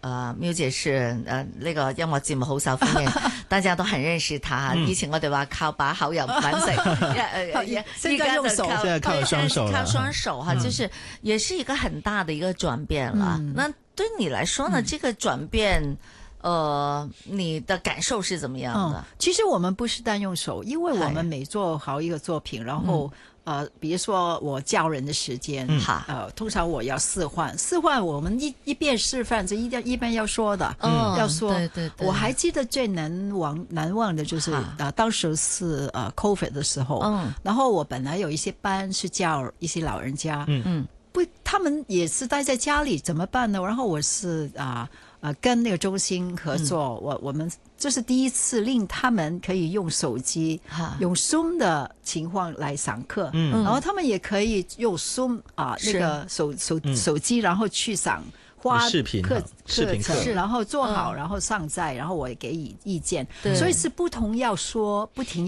苗姐是呢個音樂節目好受歡迎，大家都很認識她。以前我哋話靠把口有飯食， 現在用手， 現在靠雙手了， 靠雙手哈，就是也是一個很大的一個轉變了。那對你來說呢，這個轉變，你的感受是怎麼樣的？ 其實我們不是單用手，因為我們每做好一個作品，然後比如說我教人的時間，通常我要示範，我們一邊示範就一邊要說的，要說。對，我還記得最難忘的就是當時是COVID 的時候，然後我本來有一些班是教一些老人家，不，他們也是待在家裡怎麼辦呢？然後我是跟那個中心合作，我們這是第一次令他們可以用手機，用 Zoom 的情況來上課，然後他們也可以用 Zoom 那個手機，然後去上視頻課， 然後做好，然後上載，然後我也給意見，所以是不停要說，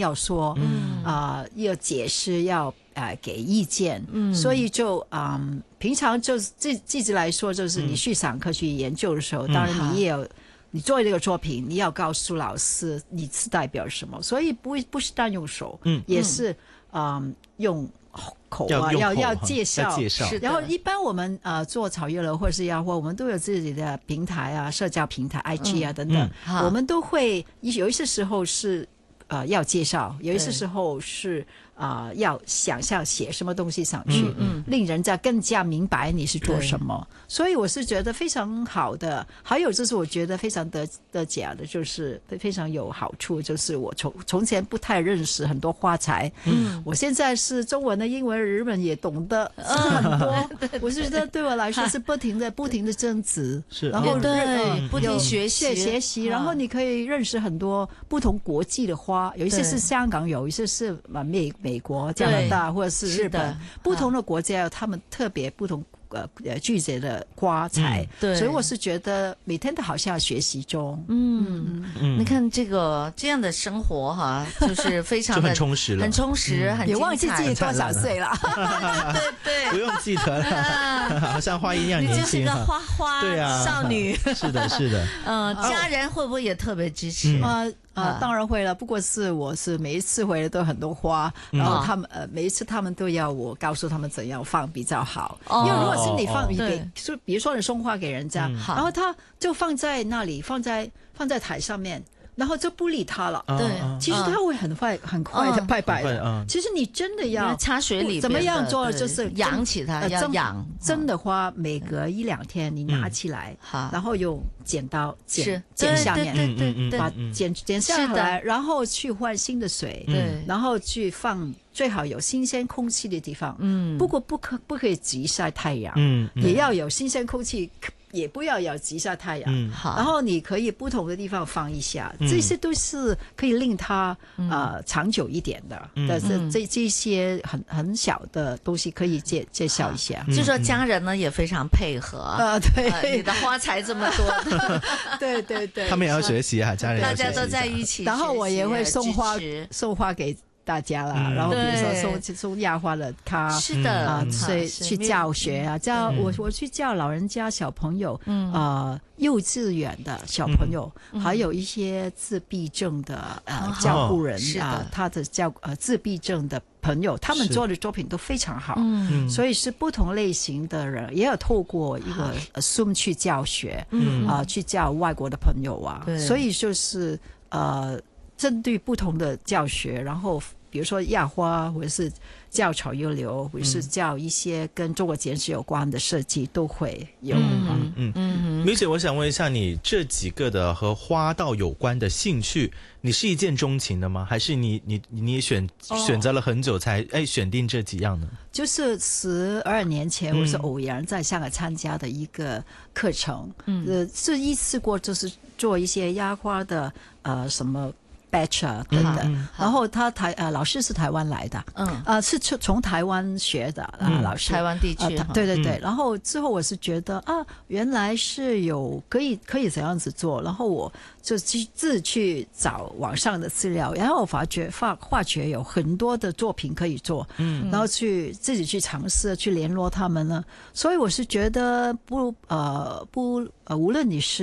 要解釋，要給意見，所以就平常就自己來說，就是你去上課去研究的時候，當然你也有你做這個作品，你要告訴老師你是代表什麼，所以不是單用手，也是用口要介紹，然後一般我們做草月樓或者是壓花，我們都有自己的平台啊，社交平台 IG 啊等等，我們都會有一些時候是要介紹，有一些時候是要想象寫什麼東西上去，令人家更加明白你是做什麼，所以我是覺得非常好的。還有就是我覺得非常得獎的，就是非常有好處，就是我從前不太認識很多花材，我現在是中文的、英文、日文也懂得很多，我是覺得對我來說是不停的增值，然後不停學習， 然後你可以認識很多不同國際的花，有一些是香港，有一些是美國、加拿大或者是日本，不同的國家有他們特別不同季節的花材，所以我是覺得每天都好像要學習中。 你看這樣的生活哈，就是非常的很充實了， 很充實，很也忘記自己多少歲了， 對， 不用記得了，好像花一樣年輕， 你就是一個花少女， 是的， 家人會不會也特別支持？ 當然會了，不過我是每一次回來都有很多花，然後他們每一次他們都要我告訴他們怎樣放比較好，因為如果是你放比如說你送花給人家，然後他就放在那裡，放在台上面，然後就不理他了。對，其實他會很快的拜拜的。其實你真的要插水裡怎麼樣做，就是養起它，要養真的花，每隔1-2天你拿起來，然後用剪刀剪下面，把剪下來，然後去換新的水，然後去放最好有新鮮空氣的地方。不過不可以直曬太陽，也要有新鮮空氣，也不要有直曬太陽。然後你可以不同的地方放一下，這些都是可以令它長久一點的。但是這些很小的東西可以介紹一下。 就說家人呢也非常配合。對，你的花材這麼多。對， 他們也要學習啊，家人大家都在一起， 然後我也會送花給大家啦，然後比如說送壓花的卡， 是的， 所以去教學啊，我去教老人家小朋友，幼稚園的小朋友，還有一些自閉症的照顧人他的自閉症的朋友，他們做的作品都非常好，所以是不同類型的人，也有透過一個 Zoom 去教學，去教外國的朋友啊，所以就是針對不同的教學，然後比如說壓花，或者是教草月樓，或者是教一些跟中國剪紙有關的設計，都會有。 苗姐，我想問一下，你這幾個的和花道有關的興趣，你是一見鍾情的嗎？還是你選擇了很久才選定這幾樣呢？就是 12年前，我是偶然在香港參加的一個課程，是一次過就是做一些壓花的什麼batch 等等，然後老師是台灣來的，是從台灣學的老師， 台灣地區， 對，然後之後我是覺得原來是有可以這樣子做，然後我就自去找網上的資料，然後我發覺有很多的作品可以做，然後自己去嘗試去聯絡他們呢，所以我是覺得無論你是